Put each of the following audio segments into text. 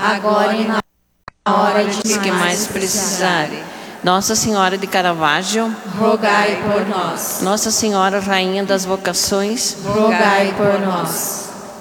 agora e na hora de que mais precisarem. Nossa Senhora de Caravaggio, rogai por nós. Nossa Senhora Rainha das Vocações, rogai por nós.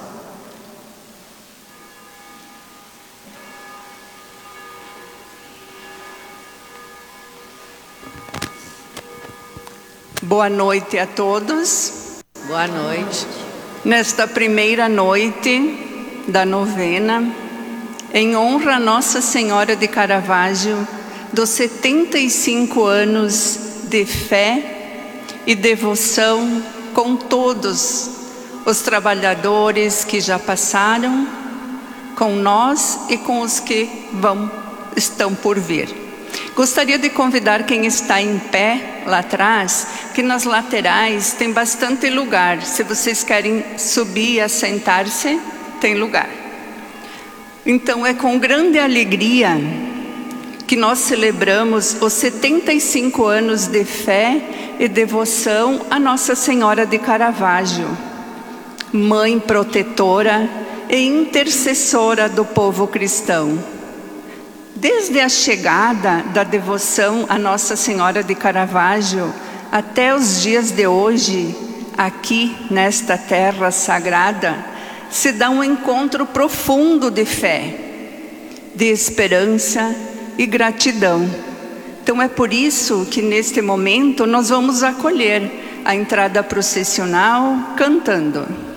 Boa noite a todos. boa noite. Nesta primeira noite da novena, em honra a Nossa Senhora de Caravaggio, dos 75 anos de fé e devoção com todos os trabalhadores que já passaram, com nós e com os que estão por vir. Gostaria de convidar quem está em pé lá atrás, que nas laterais tem bastante lugar. Se vocês querem subir e assentar-se, tem lugar. Então é com grande alegria que nós celebramos os 75 anos de fé e devoção a Nossa Senhora de Caravaggio, mãe protetora e intercessora do povo cristão. Desde a chegada da devoção a Nossa Senhora de Caravaggio até os dias de hoje, aqui nesta terra sagrada, se dá um encontro profundo de fé, de esperança e gratidão. Então é por isso que neste momento nós vamos acolher a entrada processional cantando.